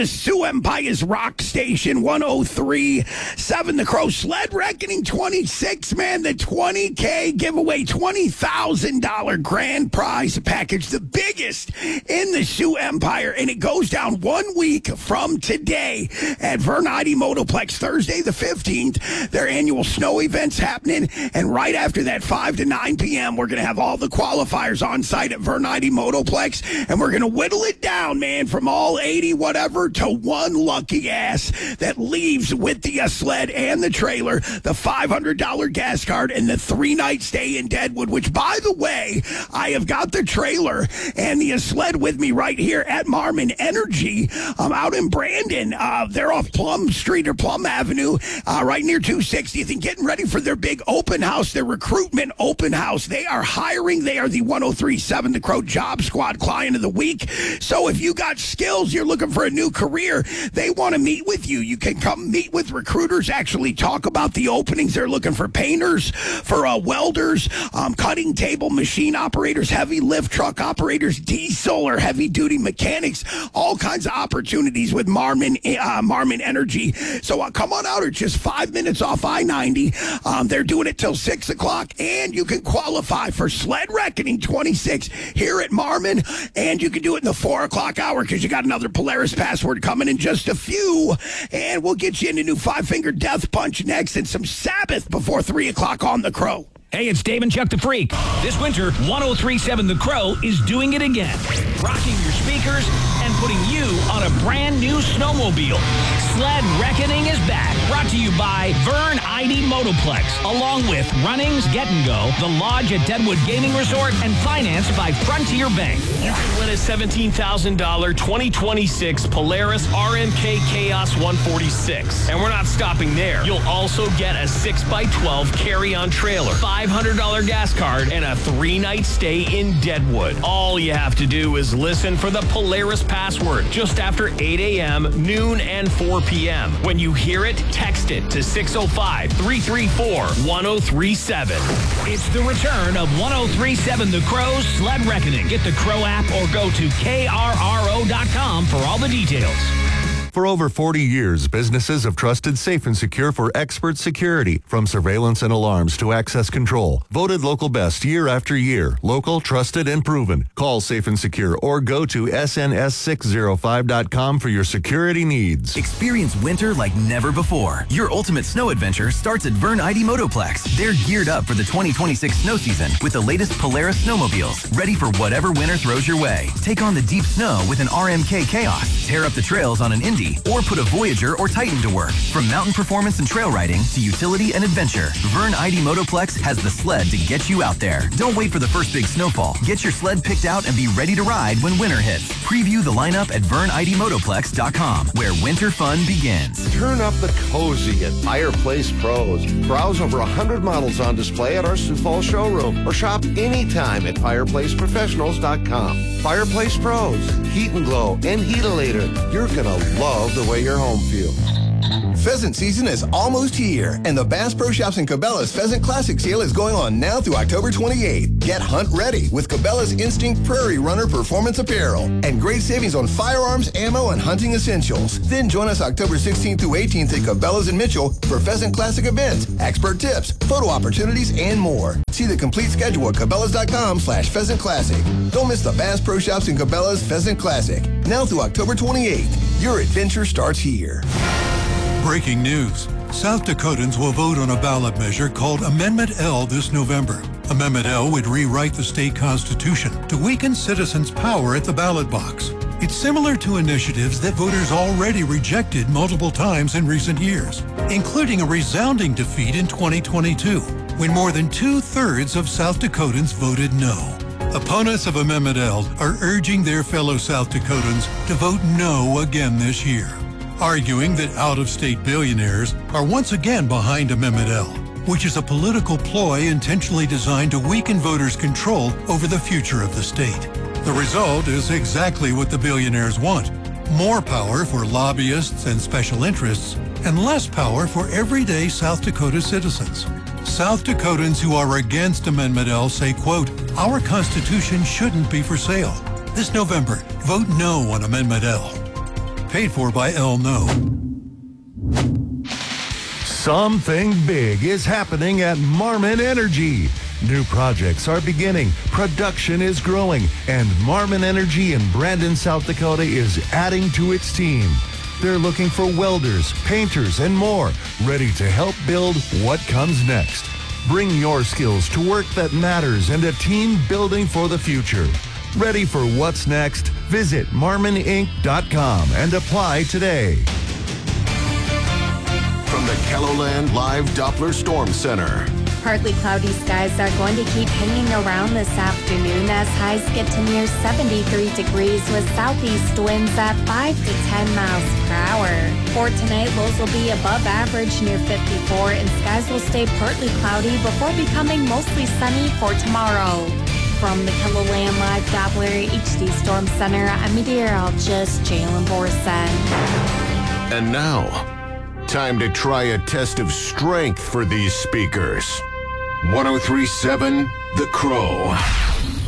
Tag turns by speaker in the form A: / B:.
A: the Sioux Empire's rock station, 103.7 The Crow. Sled Reckoning 26, man. The 20K giveaway, $20,000 grand prize package, the biggest in the Sioux Empire. And it goes down 1 week from today at Vern Ide Motoplex, Thursday the 15th. Their annual snow event's happening. And right after that, 5 to 9 p.m., we're going to have all the qualifiers on site at Vern Ide Motoplex. And we're going to whittle it down, man, from all 80 whatever to one lucky ass that leaves with the sled and the trailer, the $500 gas card, and the 3-night stay in Deadwood, which, by the way, I have got the trailer and the sled with me right here at Marmon Energy out in Brandon. They're off Plum Street or Plum Avenue, right near 260th, and getting ready for their big open house, their recruitment open house. They are hiring. They are the 103.7 The Crow Job Squad Client of the Week. So if you got skills, you're looking for a new career, they want to meet with you. You can come meet with recruiters, actually talk about the openings. They're looking for painters, for welders, cutting table machine operators, heavy lift truck operators, diesel or heavy duty mechanics, all kinds of opportunities with Marmon Energy. So come on out. It's just 5 minutes off I-90. They're doing it till 6 o'clock, and you can qualify for Sled Reckoning 26 here at Marmon, and you can do it in the 4 o'clock hour because you got another Polaris password coming in just a few, and we'll get you into new Five-Finger Death Punch next and some Sabbath before 3 o'clock on The Crow.
B: Hey, it's Dave and Chuck the Freak. This winter, 103.7 The Crow is doing it again. Rocking your speakers and putting you on a brand new snowmobile. Sled Reckoning is back. Brought to you by Vern Ide Motoplex, along with Runnings Get and Go, The Lodge at Deadwood Gaming Resort, and financed by Frontier Bank.
C: You can win a $17,000 2026 Polaris RMK Chaos 146. And we're not stopping there. You'll also get a 6x12 carry-on trailer, $500 gas card, and a 3-night stay in Deadwood. All you have to do is listen for the Polaris password just after 8 a.m., noon, and 4 p.m. When you hear it, text it to 605-334-1037.
B: It's the return of 103.7 The Crow's Sled Reckoning. Get the Crow app or go to krro.com for all the details.
D: For over 40 years, businesses have trusted Safe and Secure for expert security, from surveillance and alarms to access control. Voted local best year after year. Local, trusted, and proven. Call Safe and Secure or go to sns605.com for your security needs.
E: Experience winter like never before. Your ultimate snow adventure starts at Vern Ide Motoplex. They're geared up for the 2026 snow season with the latest Polaris snowmobiles, ready for whatever winter throws your way. Take on the deep snow with an RMK Chaos. Tear up the trails on an Indy, or put a Voyager or Titan to work. From mountain performance and trail riding to utility and adventure, Vern Ide Motoplex has the sled to get you out there. Don't wait for the first big snowfall. Get your sled picked out and be ready to ride when winter hits. Preview the lineup at VernIdeMotoplex.com, where winter fun begins.
F: Turn up the cozy at Fireplace Pros. Browse over 100 models on display at our Sioux Falls showroom, or shop anytime at FireplaceProfessionals.com. Fireplace Pros, Heat and Glow and Heatilator. You're gonna love the way your home feels.
G: Pheasant season is almost here, and the Bass Pro Shops and Cabela's Pheasant Classic Sale is going on now through October 28th. Get hunt ready with Cabela's Instinct Prairie Runner Performance Apparel and great savings on firearms, ammo, and hunting essentials. Then join us October 16th through 18th at Cabela's in Mitchell for Pheasant Classic events, expert tips, photo opportunities, and more. See the complete schedule at Cabela's.com/Pheasant Classic. Don't miss the Bass Pro Shops and Cabela's Pheasant Classic now through October 28th. Your adventure starts here.
H: Breaking news. South Dakotans will vote on a ballot measure called Amendment L this November. Amendment L would rewrite the state constitution to weaken citizens' power at the ballot box. It's similar to initiatives that voters already rejected multiple times in recent years, including a resounding defeat in 2022, when more than 2/3 of South Dakotans voted no. Opponents of Amendment L are urging their fellow South Dakotans to vote no again this year, arguing that out-of-state billionaires are once again behind Amendment L, which is a political ploy intentionally designed to weaken voters' control over the future of the state. The result is exactly what the billionaires want: more power for lobbyists and special interests, and less power for everyday South Dakota citizens. South Dakotans who are against Amendment L say, quote, "Our Constitution shouldn't be for sale." This November, vote no on Amendment L. Paid for by El No.
D: Something big is happening at Marmon Energy. New projects are beginning, production is growing, and Marmon Energy in Brandon, South Dakota is adding to its team. They're looking for welders, painters, and more, ready to help build what comes next. Bring your skills to work that matters and a team building for the future. Ready for what's next? Visit marmoninc.com and apply today.
I: From the KELOLAND Live Doppler Storm Center.
J: Partly cloudy skies are going to keep hanging around this afternoon as highs get to near 73 degrees with southeast winds at 5 to 10 miles per hour. For tonight, lows will be above average near 54 and skies will stay partly cloudy before becoming mostly sunny for tomorrow. From the KELOLAND Live Doppler HD Storm Center, I'm meteorologist Jalen Borson.
I: And now, time to try a test of strength for these speakers. 103.7 The Crow.